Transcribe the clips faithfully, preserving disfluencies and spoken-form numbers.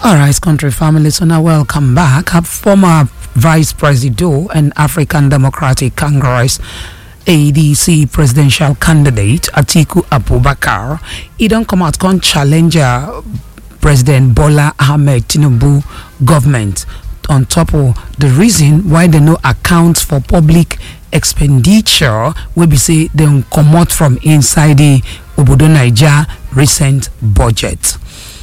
All right, country family, so now welcome back. Our former Vice President and African Democratic Congress A D C presidential candidate Atiku Abubakar, he don't come out con challenge uh, President Bola Ahmed Tinubu government on top of the reason why they no account for public expenditure will be say they come out from inside the Obodo Naija recent budget.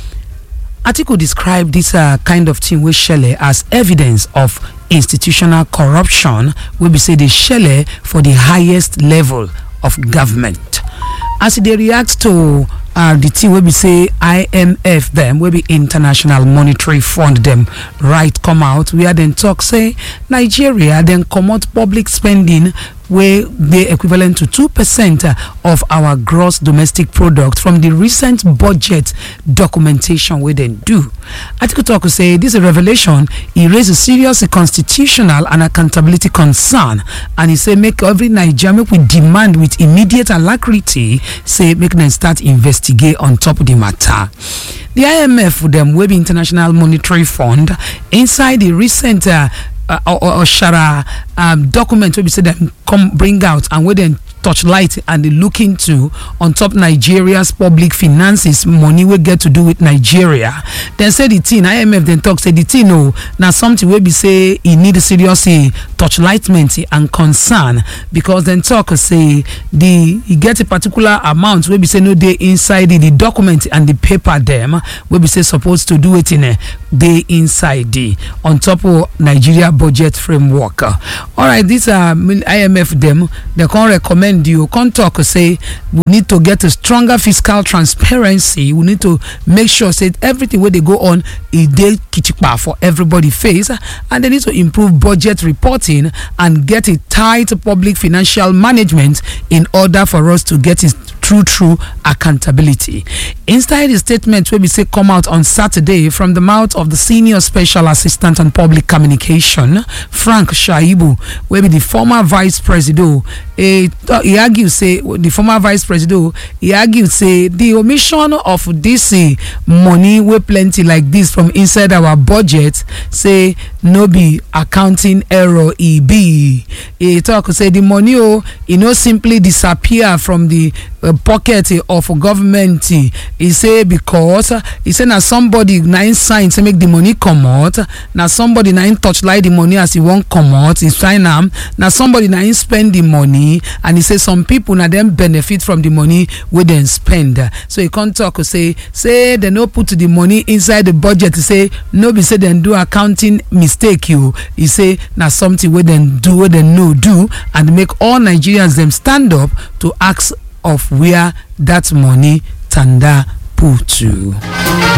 Atiku described this uh, kind of thing with Shele as evidence of institutional corruption, will be say the Shele for the highest level of government. As they react to uh, the thing will be say I M F them, will be International Monetary Fund them, right come out, we are then talk say Nigeria then come out public spending where they equivalent to two percent of our gross domestic product from the recent budget documentation we then do. Atiku talk say this is a revelation. He raised a serious constitutional and accountability concern, and he say make every Nigerian make we demand with immediate alacrity say make them start investigate on top of the matter. The I M F for them will be International Monetary Fund inside the recent uh, Uh, or, or, or shara um, document where we say them come bring out and where then touch light and they look into on top Nigeria's public finances, money we get to do with Nigeria. Then say the thing I M F then talk say the thing no now something where we say he need a serious touch lightment and concern, because then talk say the he get a particular amount where we say no day inside the, the document and the paper them where we say supposed to do it in a day inside the on top of Nigeria budget framework. Uh, all right, these are I M F them they can recommend you can talk say we need to get a stronger fiscal transparency. We need to make sure say everything where they go on is dey kichipa for everybody face, and they need to improve budget reporting and get a tight public financial management in order for us to get it true true accountability. Inside the statement where we say come out on Saturday from the mouth of the senior special assistant on public communication Frank Shaibu, where be the former vice president, eh, he argued say the former vice president he argued say the omission of this uh, money wey plenty like this from inside our budget say no be accounting error e be. He talk say the money oh e no simply disappear from the uh, pocket of government. He say because uh, he say na somebody nine sign to make the money come out, na somebody nine touch like the money as he won't come out, he sign am, na somebody nine spend the money, and he say some people na them benefit from the money we then spend. So he can't talk say say they no put the money inside the budget. He say no be say then do accounting mistake you. He say na something we then do we then no do and make all Nigerians them stand up to ask of where that money tanda put to.